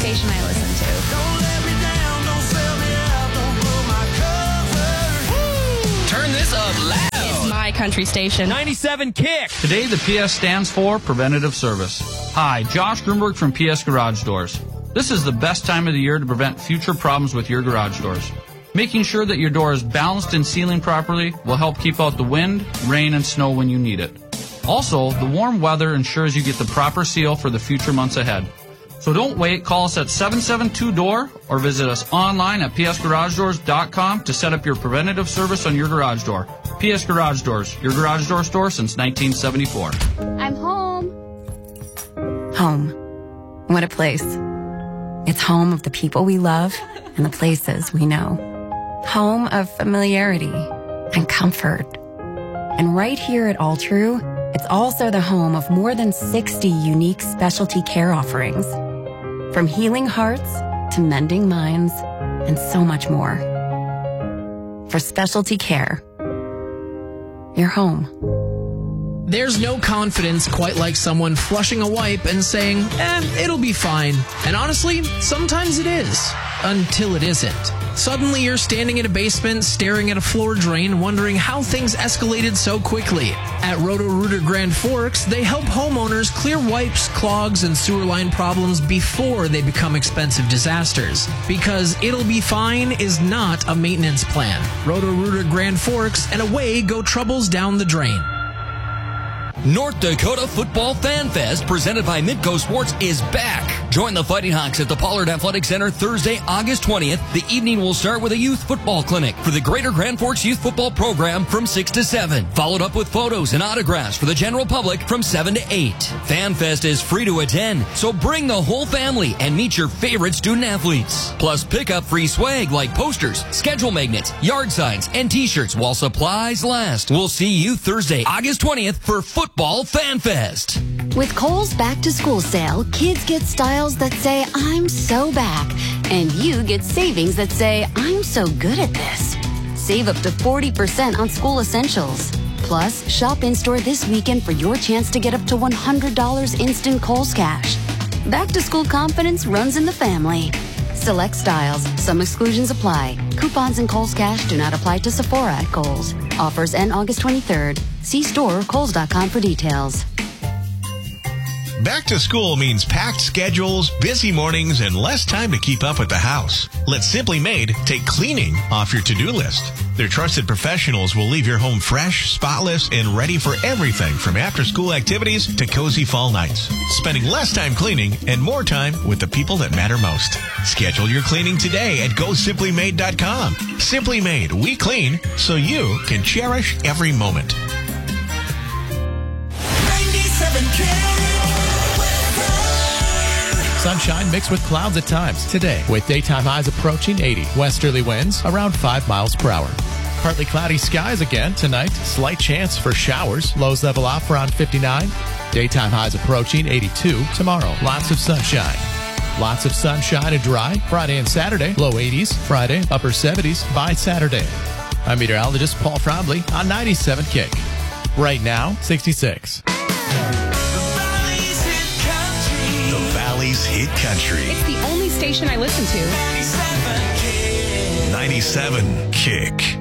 station I listen to. Don't let me down, don't sell me out, don't blow my cover. Turn this up loud. It's my country station. 97 Kick. Today, the PS stands for Preventative Service. Hi, Josh Grunberg from PS Garage Doors. This is the best time of the year to prevent future problems with your garage doors. Making sure that your door is balanced and sealing properly will help keep out the wind, rain, and snow when you need it. Also, the warm weather ensures you get the proper seal for the future months ahead. So don't wait. Call us at 772-DOOR or visit us online at psgaragedoors.com to set up your preventative service on your garage door. PS Garage Doors, your garage door store since 1974. I'm home. Home. What a place. It's home of the people we love and the places we know. Home of familiarity and comfort. And right here at All True, it's also the home of more than 60 unique specialty care offerings. From healing hearts to mending minds and so much more. For specialty care, you're home. There's no confidence quite like someone flushing a wipe and saying, it'll be fine. And honestly, sometimes it is. Until it isn't. Suddenly you're standing in a basement, staring at a floor drain, wondering how things escalated so quickly. At Roto-Rooter Grand Forks, they help homeowners clear wipes, clogs, and sewer line problems before they become expensive disasters. Because it'll be fine is not a maintenance plan. Roto-Rooter Grand Forks, and away go troubles down the drain. North Dakota Football Fan Fest, presented by Midco Sports, is back. Join the Fighting Hawks at the Pollard Athletic Center Thursday, August 20th. The evening will start with a youth football clinic for the Greater Grand Forks Youth Football Program from 6 to 7, followed up with photos and autographs for the general public from 7 to 8. Fan Fest is free to attend, so bring the whole family and meet your favorite student athletes. Plus, pick up free swag like posters, schedule magnets, yard signs, and t-shirts while supplies last. We'll see you Thursday, August 20th for Football Fan Fest. With Kohl's Back to School sale, kids get styles that say, I'm so back. And you get savings that say, I'm so good at this. Save up to 40% on school essentials. Plus, shop in-store this weekend for your chance to get up to $100 instant Kohl's cash. Back to school confidence runs in the family. Select styles. Some exclusions apply. Coupons and Kohl's cash do not apply to Sephora at Kohl's. Offers end August 23rd. See store or Kohl's.com for details. Back to school means packed schedules, busy mornings, and less time to keep up with the house. Let Simply Made take cleaning off your to-do list. Their trusted professionals will leave your home fresh, spotless, and ready for everything from after-school activities to cozy fall nights. Spending less time cleaning and more time with the people that matter most. Schedule your cleaning today at GoSimplyMade.com. Simply Made, we clean so you can cherish every moment. 97 Kick. Sunshine mixed with clouds at times today, with daytime highs approaching 80. Westerly winds around 5 miles per hour. Partly cloudy skies again tonight. Slight chance for showers. Lows level off around 59. Daytime highs approaching 82 tomorrow. Lots of sunshine. Lots of sunshine and dry. Friday and Saturday, low 80s. Friday, upper 70s by Saturday. I'm meteorologist Paul Trombley on 97 Kick. Right now, 66. Valley's Hit Country. It's the only station I listen to. 97 Kick.